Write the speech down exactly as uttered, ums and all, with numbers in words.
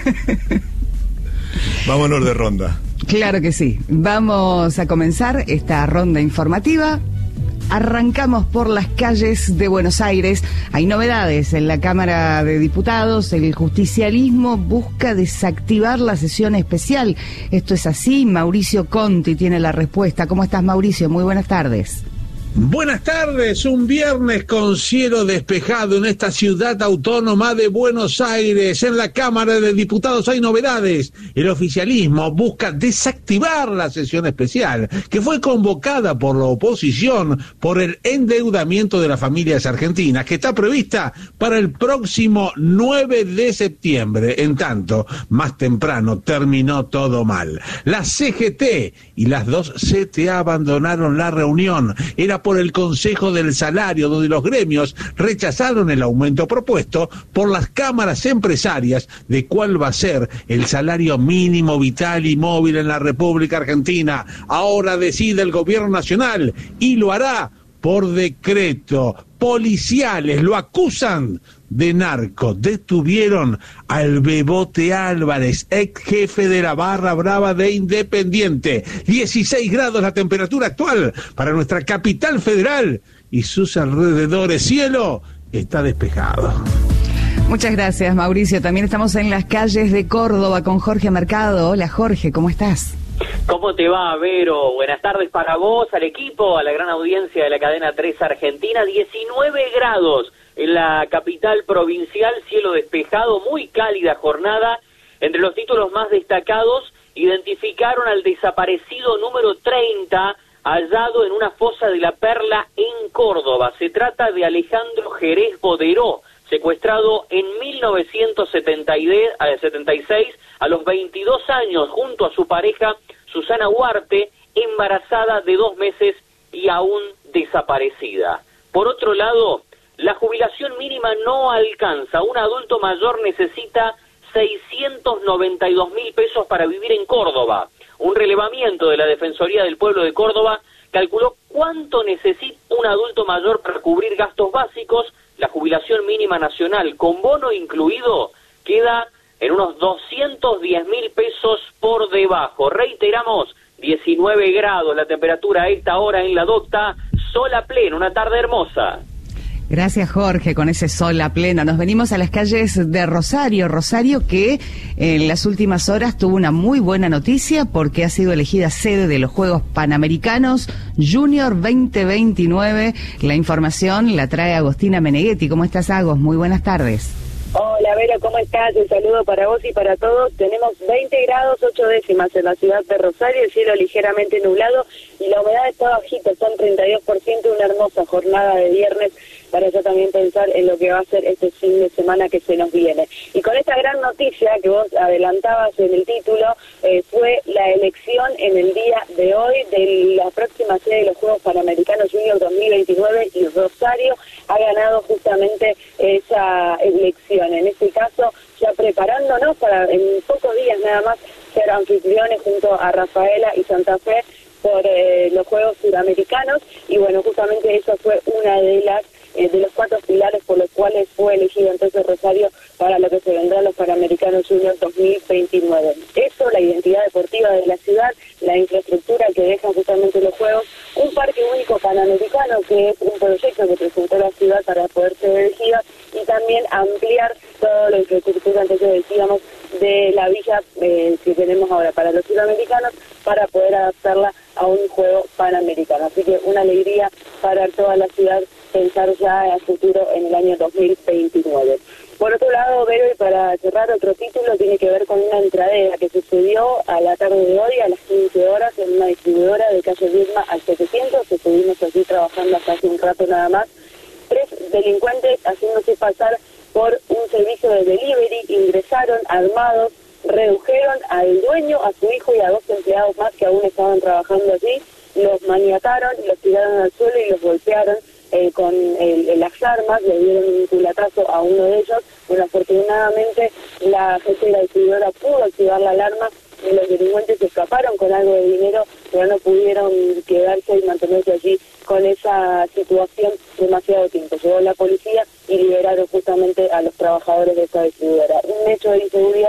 Vámonos de ronda. Claro que sí. Vamos a comenzar esta ronda informativa. Arrancamos por las calles de Buenos Aires. Hay novedades en la Cámara de Diputados. El justicialismo busca desactivar la sesión especial. ¿Esto es así? Mauricio Conti tiene la respuesta. ¿Cómo estás, Mauricio? Muy buenas tardes. Buenas tardes, un viernes con cielo despejado en esta ciudad autónoma de Buenos Aires. En la Cámara de Diputados hay novedades. El oficialismo busca desactivar la sesión especial que fue convocada por la oposición por el endeudamiento de las familias argentinas, que está prevista para el próximo nueve de septiembre. En tanto, más temprano terminó todo mal. La C G T y las dos C T A abandonaron la reunión. Era por el Consejo del Salario, donde los gremios rechazaron el aumento propuesto por las cámaras empresarias de cuál va a ser el salario mínimo vital y móvil en la República Argentina. Ahora decide el gobierno nacional y lo hará por decreto. Policiales lo acusan de narco. Detuvieron al Bebote Álvarez, ex jefe de la barra brava de Independiente. dieciséis grados la temperatura actual para nuestra capital federal y sus alrededores. Cielo está despejado. Muchas gracias, Mauricio. También estamos en las calles de Córdoba con Jorge Mercado. Hola, Jorge, ¿cómo estás? ¿Cómo te va, Vero? Buenas tardes para vos, al equipo, a la gran audiencia de la cadena tres Argentina. diecinueve grados en la capital provincial, cielo despejado, muy cálida jornada. Entre los títulos más destacados, identificaron al desaparecido número treinta, hallado en una fosa de la Perla en Córdoba. Se trata de Alejandro Jerez Boderó, secuestrado en mil novecientos setenta y seis a los veintidós años junto a su pareja Susana Huarte, embarazada de dos meses y aún desaparecida. Por otro lado, la jubilación mínima no alcanza. Un adulto mayor necesita seiscientos noventa y dos mil pesos para vivir en Córdoba. Un relevamiento de la Defensoría del Pueblo de Córdoba calculó cuánto necesita un adulto mayor para cubrir gastos básicos. La jubilación mínima nacional, con bono incluido, queda en unos doscientos diez mil pesos por debajo. Reiteramos, diecinueve grados la temperatura a esta hora en la Docta, sol a pleno, una tarde hermosa. Gracias, Jorge, con ese sol a pleno. Nos venimos a las calles de Rosario. Rosario que en las últimas horas tuvo una muy buena noticia porque ha sido elegida sede de los Juegos Panamericanos Junior veinte veintinueve. La información la trae Agostina Meneghetti. ¿Cómo estás, Agos? Muy buenas tardes. Hola, Vera, ¿cómo estás? Un saludo para vos y para todos. Tenemos veinte grados, ocho décimas en la ciudad de Rosario, el cielo ligeramente nublado y la humedad está bajita, son treinta y dos por ciento, una hermosa jornada de viernes para ya también pensar en lo que va a ser este fin de semana que se nos viene. Y con esta gran noticia que vos adelantabas en el título, eh, fue la elección en el día de hoy de la próxima sede de los Juegos Panamericanos Junior dos mil veintinueve y Rosario ha ganado justamente esa elección. En este caso, ya preparándonos para en pocos días nada más ser anfitriones junto a Rafaela y Santa Fe por eh, los Juegos Suramericanos y bueno, justamente eso fue una de las eh, de los cuatro pilares por los cuales fue elegido entonces Rosario para lo que se vendrá los Panamericanos Junior dos mil veintinueve. Eso, la identidad deportiva de la ciudad, la infraestructura que dejan justamente los Juegos, un parque único panamericano que es un proyecto que presentó la ciudad para poder ser elegida y también ampliar toda la infraestructura, entonces decíamos, de la villa eh, que tenemos ahora para los sudamericanos para poder adaptarla a un juego panamericano. Así que una alegría para toda la ciudad pensar ya a futuro en el año dos mil veintinueve. Por otro lado, Vero, y para cerrar otro título, tiene que ver con una entradera que sucedió a la tarde de hoy a las quince horas en una distribuidora de calle Vilma al setecientos, que estuvimos allí trabajando hasta hace un rato nada más. Tres delincuentes haciéndose pasar por un servicio de delivery ingresaron armados, redujeron al dueño, a su hijo y a dos empleados más que aún estaban trabajando allí, los maniataron, los tiraron al suelo y los golpearon eh, con el, las armas, le dieron un culatazo a uno de ellos. Bueno, afortunadamente la gente de la distribuidora pudo activar la alarma y los delincuentes escaparon con algo de dinero, pero no pudieron quedarse y mantenerse allí con esa situación demasiado tiempo. Llegó la policía y liberaron justamente a los trabajadores de esta distribuidora. Un hecho de inseguridad